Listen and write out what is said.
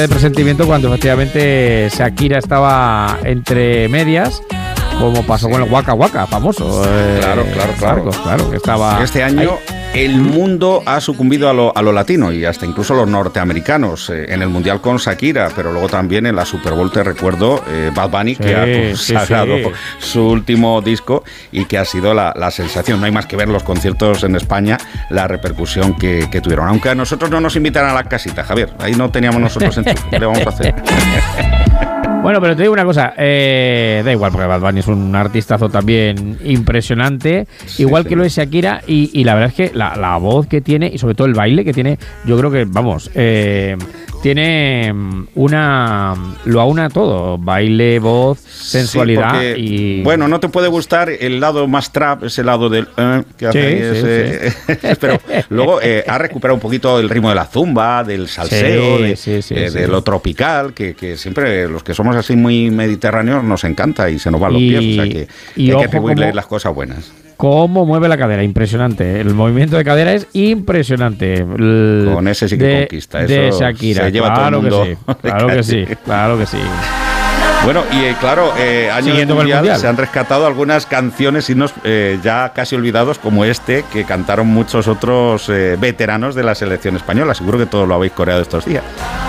de presentimiento cuando efectivamente Shakira estaba entre medias, como pasó con el Waka Waka famoso. Claro, que estaba este año ahí. El mundo ha sucumbido a lo latino y hasta incluso los norteamericanos en el Mundial con Shakira, pero luego también en la Super Bowl, te recuerdo, Bad Bunny, que ha consagrado su último disco y que ha sido la sensación. No hay más que ver los conciertos en España, la repercusión que tuvieron. Aunque a nosotros no nos invitan a la casita, Javier, ahí no teníamos nosotros en ¿qué le vamos a hacer? Bueno, pero te digo una cosa, da igual, porque Bad Bunny es un artistazo también impresionante, igual que lo es Shakira, y la verdad es que la voz que tiene, y sobre todo el baile que tiene, yo creo que, vamos, tiene lo aúna todo, baile, voz, sensualidad, porque, y... Bueno, no te puede gustar el lado más trap, ese lado del... que hace pero luego ha recuperado un poquito el ritmo de la zumba, del salseo, de lo tropical, que siempre los que somos así muy mediterráneos nos encanta y se nos van los pies, o sea que hay que atribuirle las cosas buenas. Cómo mueve la cadera, impresionante. El movimiento de cadera es impresionante. Con ese sí que conquista. De eso Shakira. Se lleva todo el mundo. Claro que sí. Bueno, y claro, año del mundial se han rescatado algunas canciones, himnos ya casi olvidados, como este, que cantaron muchos otros veteranos de la selección española. Seguro que todos lo habéis coreado estos días.